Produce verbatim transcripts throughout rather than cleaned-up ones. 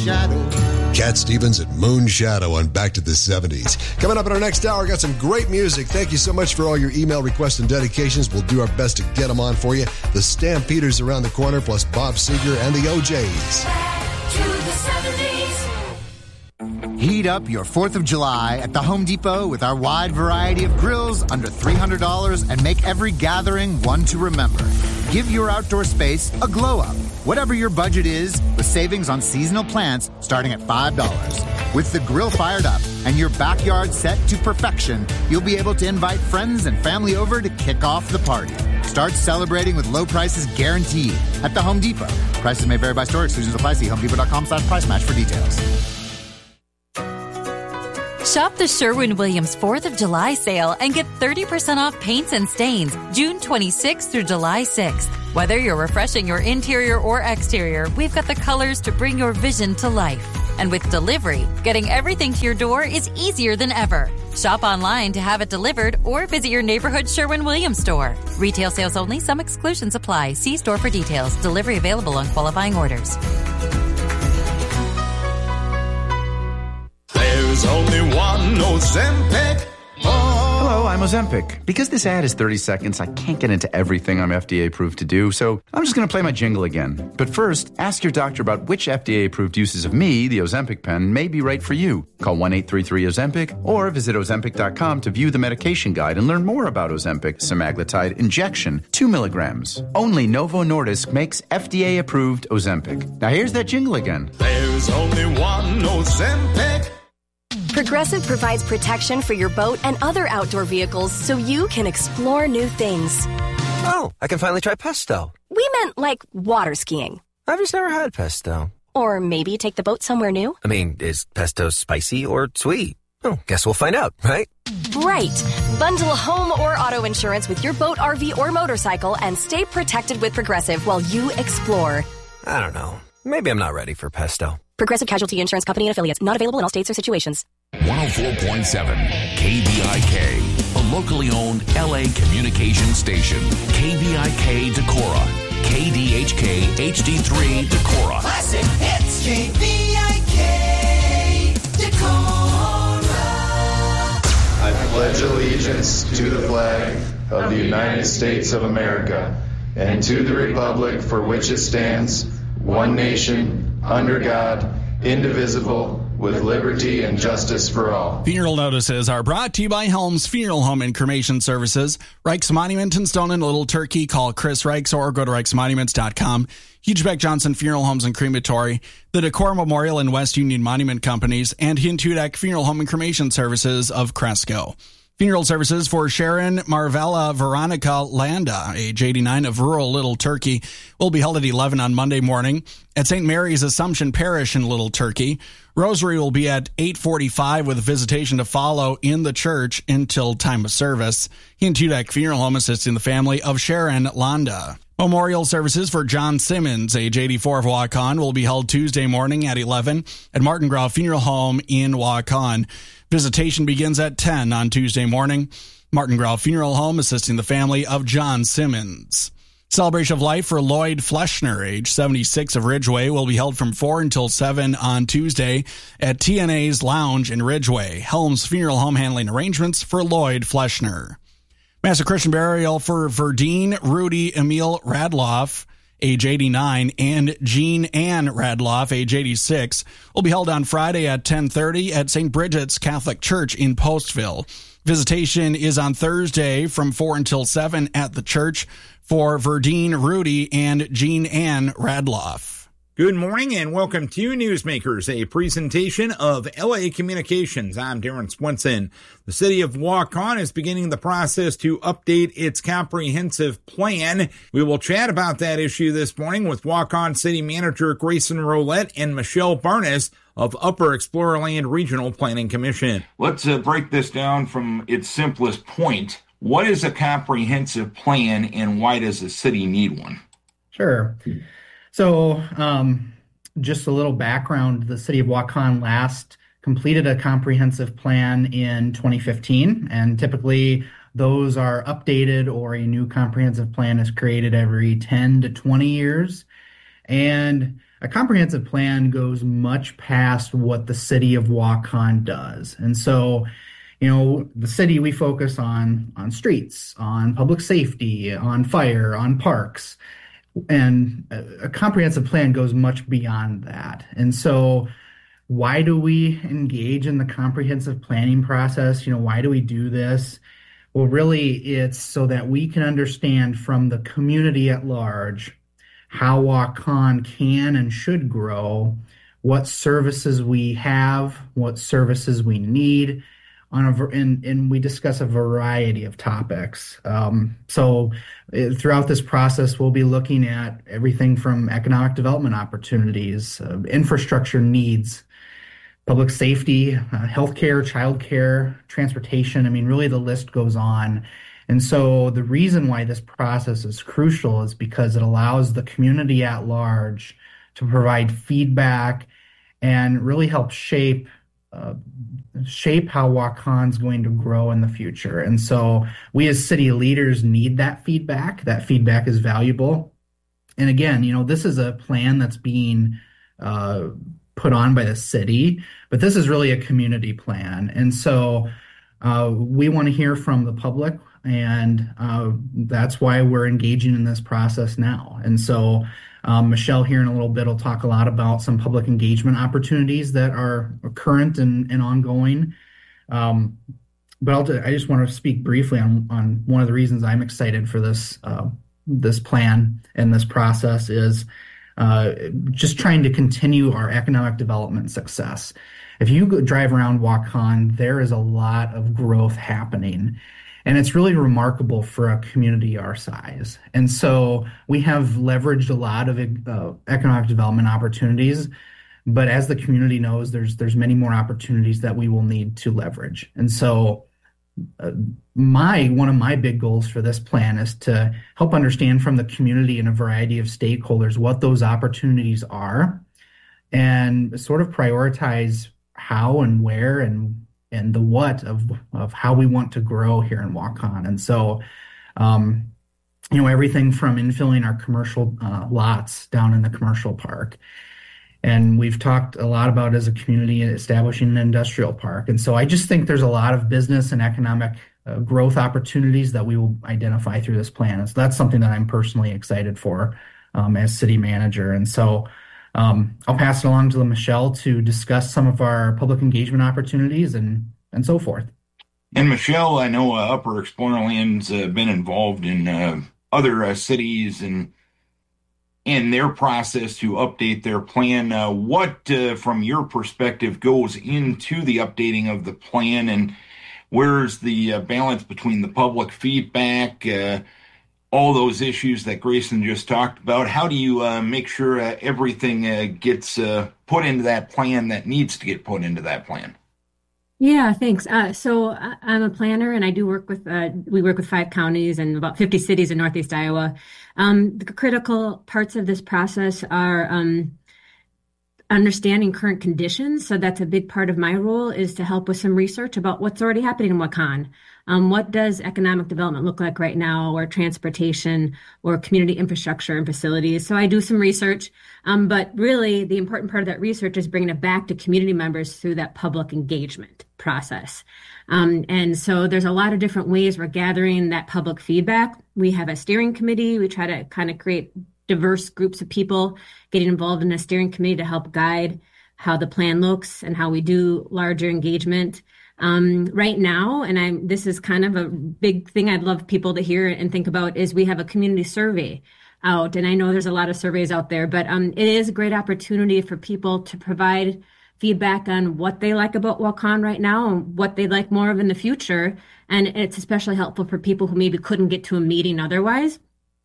Shadow. Cat Stevens and Moon Shadow on Back to the seventies. Coming up in our next hour, got some great music. Thank you so much for all your email requests and dedications. We'll do our best to get them on for you. The Stampeders around the corner, plus Bob Seger and the O Js. Back to the seventies. Heat up your fourth of July at the Home Depot with our wide variety of grills under three hundred dollars and make every gathering one to remember. Give your outdoor space a glow up, whatever your budget is, with savings on seasonal plants starting at five dollars. With the grill fired up and your backyard set to perfection, you'll be able to invite friends and family over to kick off the party. Start celebrating with low prices guaranteed at the Home Depot. Prices may vary by store. Exclusions apply. See homedepot.com slash price match for details. Shop the Sherwin-Williams fourth of July sale and get thirty percent off paints and stains June twenty-sixth through July sixth. Whether you're refreshing your interior or exterior, we've got the colors to bring your vision to life. And with delivery, getting everything to your door is easier than ever. Shop online to have it delivered or visit your neighborhood Sherwin-Williams store. Retail sales only. Some exclusions apply. See store for details. Delivery available on qualifying orders. There's only one Ozempic. Oh. Hello, I'm Ozempic. Because this ad is thirty seconds, I can't get into everything I'm F D A approved to do, so I'm just going to play my jingle again. But first, ask your doctor about which F D A approved uses of me, the Ozempic pen, may be right for you. Call one eight three three Ozempic or visit Ozempic dot com to view the medication guide and learn more about Ozempic semaglutide injection, two milligrams. Only Novo Nordisk makes F D A approved Ozempic. Now here's that jingle again. There's only one Ozempic. Progressive provides protection for your boat and other outdoor vehicles so you can explore new things. Oh, I can finally try pesto. We meant like water skiing. I've just never had pesto. Or maybe take the boat somewhere new. I mean, is pesto spicy or sweet? Oh, guess we'll find out, right? Right. Bundle home or auto insurance with your boat, R V, or motorcycle and stay protected with Progressive while you explore. I don't know. Maybe I'm not ready for pesto. Progressive Casualty Insurance Company and Affiliates. Not available in all states or situations. one oh four point seven K V I K, a locally owned L A communication station. K V I K Decorah, K D H K H D three Decorah. Classic hits. K V I K Decorah. I pledge allegiance to the flag of the United States of America and to the republic for which it stands, one nation, under God, indivisible, with liberty and justice for all. Funeral notices are brought to you by Helms Funeral Home and Cremation Services. Reichs Monument in Stone and Little Turkey. Call Chris Reichs or go to reichs monuments dot com. Hugebeck Johnson Funeral Homes and Crematory. The Decorah Memorial and West Union Monument Companies. And Hintudek Funeral Home and Cremation Services of Cresco. Funeral services for Sharon Marvella Veronica Landa, age eighty-nine, of rural Little Turkey, will be held at eleven on Monday morning at Saint Mary's Assumption Parish in Little Turkey. Rosary will be at eight forty-five with visitation to follow in the church until time of service. Hintudek Funeral Home assisting the family of Sharon Landa. Memorial services for John Simmons, age eighty-four, of Waukon, will be held Tuesday morning at eleven at Martin Grau Funeral Home in Waukon. Visitation begins at ten on Tuesday morning. Martin Grau Funeral Home assisting the family of John Simmons. Celebration of Life for Lloyd Fleschner, age seventy-six, of Ridgeway, will be held from four until seven on Tuesday at T N A's Lounge in Ridgeway. Helms Funeral Home handling arrangements for Lloyd Fleschner. Mass of Christian burial for Verdine Rudy Emil Radloff, age eighty-nine, and Jean Ann Radloff, age eighty-six, will be held on Friday at ten thirty at Saint Bridget's Catholic Church in Postville. Visitation is on Thursday from four until seven at the church for Verdine Rudy and Jean Ann Radloff. Good morning and welcome to Newsmakers, a presentation of L A Communications. I'm Darren Swenson. The city of Waukon is beginning the process to update its comprehensive plan. We will chat about that issue this morning with Waukon City Manager Grayson Roulette and Michelle Barnes of Upper Explorerland Regional Planning Commission. Let's uh, break this down from its simplest point. What is a comprehensive plan and why does the city need one? Sure. So um, just a little background, the city of Waukon last completed a comprehensive plan in twenty fifteen, and typically those are updated or a new comprehensive plan is created every ten to twenty years. And a comprehensive plan goes much past what the city of Waukon does. And so, you know, the city, we focus on on streets, on public safety, on fire, on parks. And a, a comprehensive plan goes much beyond that. And so why do we engage in the comprehensive planning process? You know, why do we do this? Well, really, it's so that we can understand from the community at large how Waukon can and should grow, what services we have, what services we need, on a, and, and we discuss a variety of topics. Um, so uh, throughout this process, we'll be looking at everything from economic development opportunities, uh, infrastructure needs, public safety, uh, healthcare, childcare, transportation. I mean, really the list goes on. And so the reason why this process is crucial is because it allows the community at large to provide feedback and really help shape uh, shape how Waukon's going to grow in the future. And so we as city leaders need that feedback. That feedback is valuable. And again, you know, this is a plan that's being uh, put on by the city, but this is really a community plan. And so uh, we want to hear from the public, and uh, that's why we're engaging in this process now. And so um, Michelle here in a little bit will talk a lot about some public engagement opportunities that are current and, and ongoing. Um, but I'll, I just want to speak briefly on, on one of the reasons I'm excited for this uh, this plan and this process is uh, just trying to continue our economic development success. If you go drive around Waukon, there is a lot of growth happening. And it's really remarkable for a community our size. And so we have leveraged a lot of uh, economic development opportunities, but as the community knows, there's there's many more opportunities that we will need to leverage. And so uh, my one of my big goals for this plan is to help understand from the community and a variety of stakeholders what those opportunities are and sort of prioritize how and where and and the what of, of how we want to grow here in Waukon. And so, um, you know, everything from infilling our commercial uh, lots down in the commercial park. And we've talked a lot about as a community establishing an industrial park. And so I just think there's a lot of business and economic uh, growth opportunities that we will identify through this plan. And so that's something that I'm personally excited for um, as city manager. And so Um, I'll pass it along to Michelle to discuss some of our public engagement opportunities and, and so forth. And Michelle, I know uh, Upper Explorer Land's uh, been involved in uh, other uh, cities and in their process to update their plan. Uh, what, uh, from your perspective, goes into the updating of the plan, and where's the uh, balance between the public feedback, uh, all those issues that Grayson just talked about? How do you uh, make sure uh, everything uh, gets uh, put into that plan that needs to get put into that plan? Yeah, thanks. Uh, so I'm a planner, and I do work with, uh, we work with five counties and about fifty cities in Northeast Iowa. Um, the critical parts of this process are um, understanding current conditions. So that's a big part of my role, is to help with some research about what's already happening in Waukon. Um, what does economic development look like right now, or transportation, or community infrastructure and facilities? So I do some research, um, but really the important part of that research is bringing it back to community members through that public engagement process. Um, and so there's a lot of different ways we're gathering that public feedback. We have a steering committee. We try to kind of create diverse groups of people getting involved in a steering committee to help guide how the plan looks and how we do larger engagement. Um, right now, and I'm, this is kind of a big thing I'd love people to hear and think about, is we have a community survey out. And I know there's a lot of surveys out there, but um, it is a great opportunity for people to provide feedback on what they like about Waukon right now and what they'd like more of in the future. And it's especially helpful for people who maybe couldn't get to a meeting otherwise.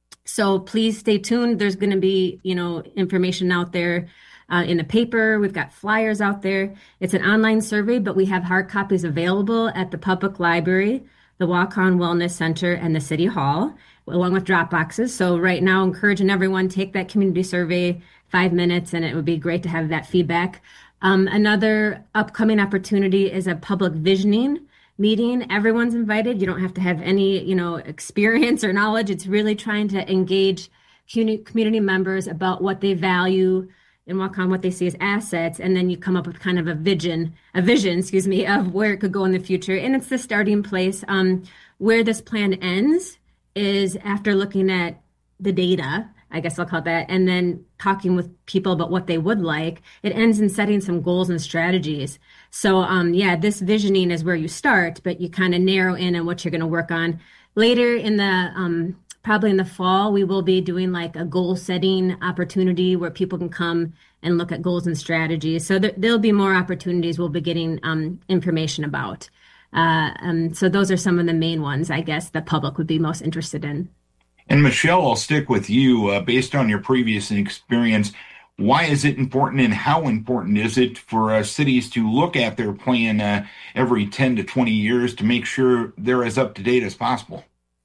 So please stay tuned. There's going to be, you know, information out there Uh, in the paper. We've got flyers out there. It's an online survey, but we have hard copies available at the public library, the Waukon Wellness Center, and the City Hall, along with drop boxes. So right now, encouraging everyone, take that community survey, five minutes, and it would be great to have that feedback. Um, another upcoming opportunity is a public visioning meeting. Everyone's invited. You don't have to have any, you know, experience or knowledge. It's really trying to engage community members about what they value in Waukon what they see as assets, and then you come up with kind of a vision, a vision, excuse me, of where it could go in the future. And it's the starting place. Um, where this plan ends is after looking at the data, I guess I'll call it that, and then talking with people about what they would like. It ends in setting some goals and strategies. So, um, yeah, this visioning is where you start, but you kind of narrow in on what you're going to work on. Later in the, um, probably in the fall, we will be doing like a goal setting opportunity where people can come and look at goals and strategies. So there, there'll be more opportunities we'll be getting um, information about. Uh, um, so those are some of the main ones, I guess, the public would be most interested in. And Michelle, I'll stick with you. Uh, based on your previous experience, why is it important and how important is it for uh, cities to look at their plan uh, every ten to twenty years to make sure they're as up to date as possible?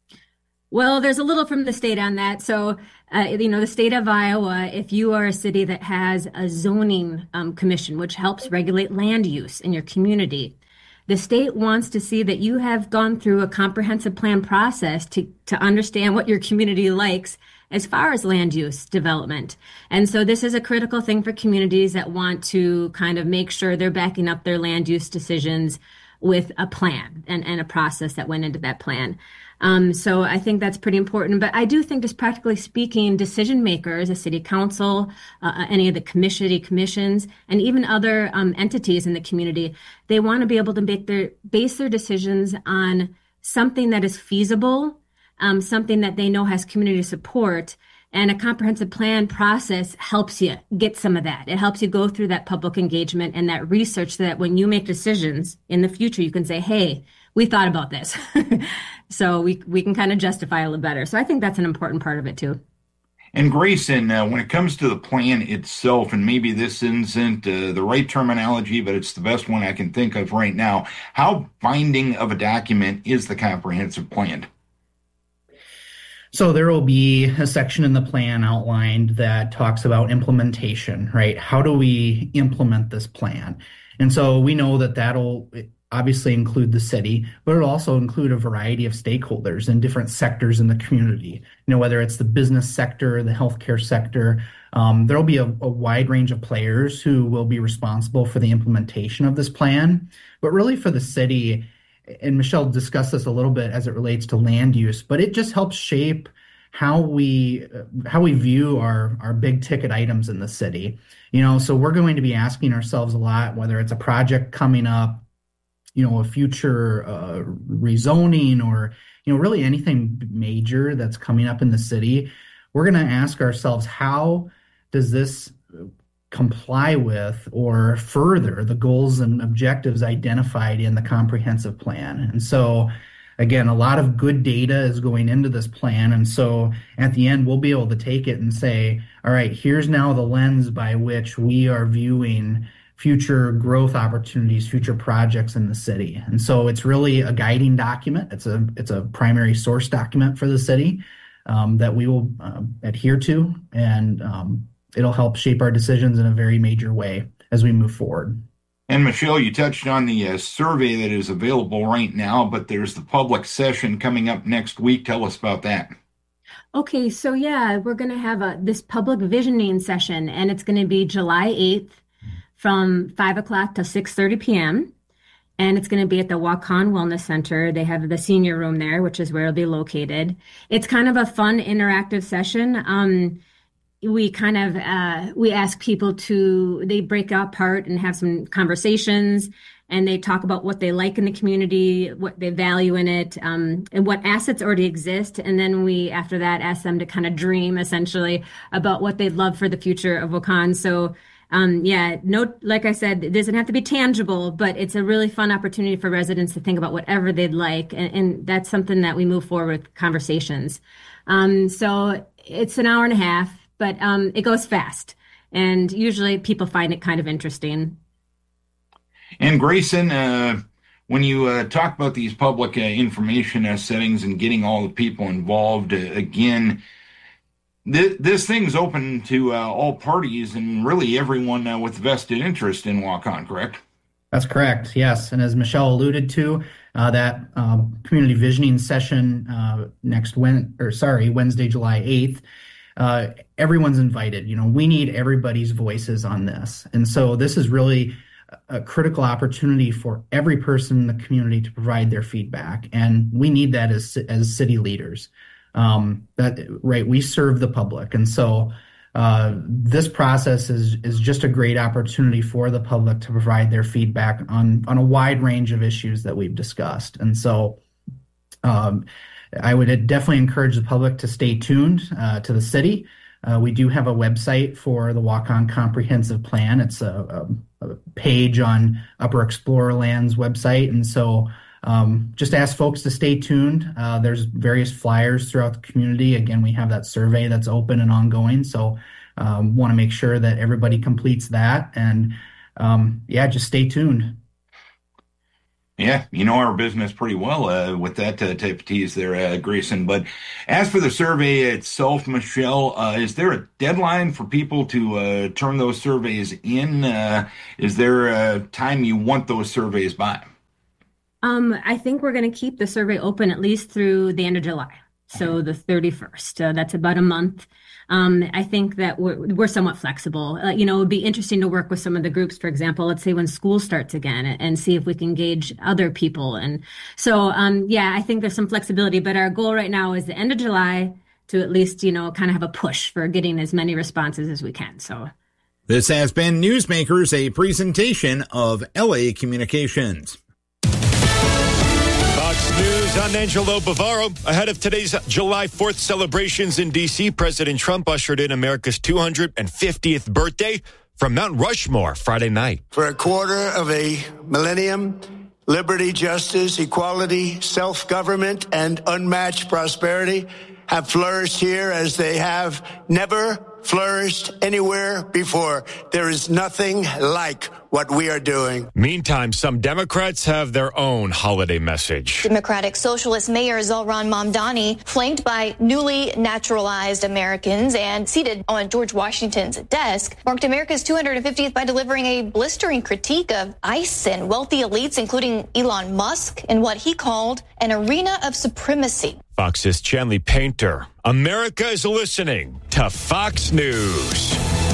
Well, there's a little from the state on that. So, uh, you know, the state of Iowa, if you are a city that has a zoning um, commission, which helps regulate land use in your community, the state wants to see that you have gone through a comprehensive plan process to, to understand what your community likes as far as land use development. And so this is a critical thing for communities that want to kind of make sure they're backing up their land use decisions with a plan and, and a process that went into that plan. Um, so I think that's pretty important. But I do think, just practically speaking, decision makers, a city council, uh, any of the commission commissions, and even other um, entities in the community, they want to be able to make their base their decisions on something that is feasible, um, something that they know has community support. And a comprehensive plan process helps you get some of that. It helps you go through that public engagement and that research so that when you make decisions in the future, you can say, hey, we thought about this. So we we can kind of justify a little better. So I think that's an important part of it, too. And Grayson, uh, when it comes to the plan itself, and maybe this isn't uh, the right terminology, but it's the best one I can think of right now, how binding of a document is the comprehensive plan? So there will be a section in the plan outlined that talks about implementation, right? How do we implement this plan? And so we know that that'll obviously include the city, but it'll also include a variety of stakeholders in different sectors in the community. You know, whether it's the business sector, the healthcare sector, um, there'll be a, a wide range of players who will be responsible for the implementation of this plan. But really for the city, and Michelle discussed this a little bit as it relates to land use, but it just helps shape how we how we view our our big ticket items in the city. You know, so we're going to be asking ourselves a lot, whether it's a project coming up, you know, a future uh, rezoning, or, you know, really anything major that's coming up in the city. We're going to ask ourselves, how does this comply with or further the goals and objectives identified in the comprehensive plan? And so, again, a lot of good data is going into this plan. And so at the end, we'll be able to take it and say, all right, here's now the lens by which we are viewing future growth opportunities, future projects in the city. And so it's really a guiding document. It's a it's a primary source document for the city um, that we will uh, adhere to, and um, it'll help shape our decisions in a very major way as we move forward. And Michelle, you touched on the uh, survey that is available right now, but there's the public session coming up next week. Tell us about that. Okay, so yeah, we're going to have a this public visioning session, and it's going to be July eighth. From five o'clock to six thirty p.m. And it's going to be at the Waukon Wellness Center. They have the senior room there, which is where it'll be located. It's kind of a fun, interactive session. Um, we kind of, uh, we ask people to, they break apart and have some conversations, and they talk about what they like in the community, what they value in it, um, and what assets already exist. And then we, after that, ask them to kind of dream, essentially, about what they'd love for the future of Waukon. So Um, yeah, no, like I said, it doesn't have to be tangible, but it's a really fun opportunity for residents to think about whatever they'd like. And, and that's something that we move forward with conversations. Um, so it's an hour and a half, but um, it goes fast. And usually people find it kind of interesting. And Grayson, uh, when you uh, talk about these public uh, information uh, settings and getting all the people involved, uh, again, This, this thing's open to uh, all parties and really everyone uh, with vested interest in Waukon, correct? That's correct, yes. And as Michelle alluded to, uh, that um, community visioning session uh, next Wed or sorry Wednesday, July eighth, uh, everyone's invited. You know, we need everybody's voices on this. And so this is really a critical opportunity for every person in the community to provide their feedback. And we need that as, as city leaders. Um, that, right, we serve the public. And so uh, this process is, is just a great opportunity for the public to provide their feedback on, on a wide range of issues that we've discussed. And so um, I would definitely encourage the public to stay tuned uh, to the city. Uh, we do have a website for the Waukon Comprehensive Plan. It's a, a, a page on Upper Explorer Land's website. And so um, just ask folks to stay tuned. Uh, there's various flyers throughout the community. Again, we have that survey that's open and ongoing. So um, want to make sure that everybody completes that. And um, yeah, just stay tuned. Yeah, you know our business pretty well uh, with that uh, type of tease there, uh, Grayson. But as for the survey itself, Michelle, uh, is there a deadline for people to uh, turn those surveys in? Uh, is there a time you want those surveys by? Um, I think we're going to keep the survey open at least through the end of July. So the thirty-first, uh, that's about a month. Um, I think that we're, we're somewhat flexible. Uh, you know, it would be interesting to work with some of the groups, for example, let's say when school starts again, and, and see if we can engage other people. And so, um, yeah, I think there's some flexibility, but our goal right now is the end of July to at least, you know, kind of have a push for getting as many responses as we can. So this has been Newsmakers, a presentation of L A Communications. Fox News, I'm Angelo Bavaro. Ahead of today's July fourth celebrations in D C, President Trump ushered in America's two hundred fiftieth birthday from Mount Rushmore Friday night. For a quarter of a millennium, liberty, justice, equality, self-government, and unmatched prosperity have flourished here as they have never flourished anywhere before. There is nothing like what we are doing. Meantime, some Democrats have their own holiday message. Democratic Socialist Mayor Zohran Mamdani, flanked by newly naturalized Americans and seated on George Washington's desk, marked America's two hundred fiftieth by delivering a blistering critique of ICE and wealthy elites, including Elon Musk, in what he called an arena of supremacy. Fox's Chanley Painter. America is listening to Fox News.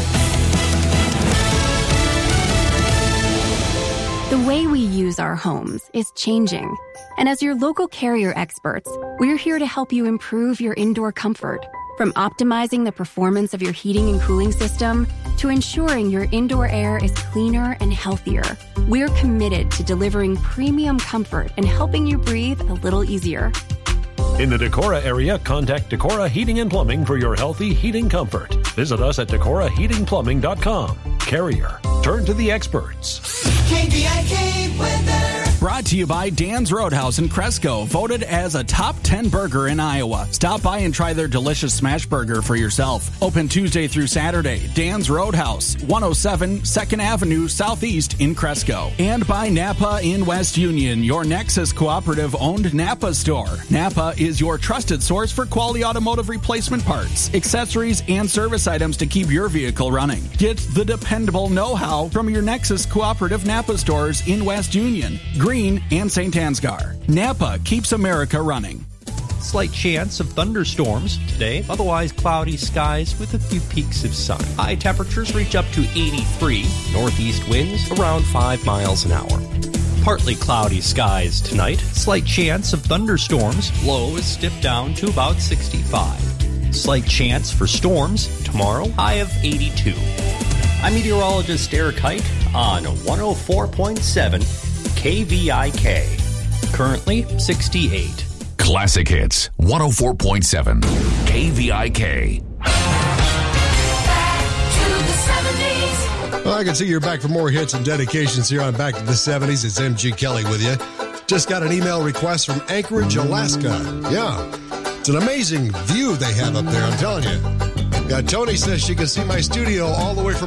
The way we use our homes is changing. And as your local Carrier experts, we're here to help you improve your indoor comfort. From optimizing the performance of your heating and cooling system to ensuring your indoor air is cleaner and healthier, we're committed to delivering premium comfort and helping you breathe a little easier. In the Decorah area, contact Decorah Heating and Plumbing for your healthy heating comfort. Visit us at decorah heating plumbing dot com. Carrier. Turn to the experts. K V I K weather. Brought to you by Dan's Roadhouse in Cresco, voted as a top ten burger in Iowa. Stop by and try their delicious smash burger for yourself. Open Tuesday through Saturday. Dan's Roadhouse, one oh seven second Avenue Southeast in Cresco. And by Napa in West Union, your Nexus Cooperative owned Napa store. Napa is your trusted source for quality automotive replacement parts, accessories, and service items to keep your vehicle running. Get the dependable know-how from your Nexus Cooperative Napa stores in West Union, Green, and Saint Ansgar. Napa keeps America running. Slight chance of thunderstorms today, otherwise cloudy skies with a few peaks of sun. High temperatures reach up to eighty-three, northeast winds around five miles an hour. Partly cloudy skies tonight, slight chance of thunderstorms, low is dipped down to about sixty-five. Slight chance for storms tomorrow, high of eighty-two. I'm meteorologist Eric Hike on one oh four point seven K V I K. Currently sixty-eight. Classic Hits, one oh four point seven K V I K. Well, I can see you're back for more hits and dedications here on Back to the seventies. It's M G Kelly with you. Just got an email request from Anchorage, Alaska. Yeah, it's an amazing view they have up there, I'm telling you. Yeah, Tony says she can see my studio all the way from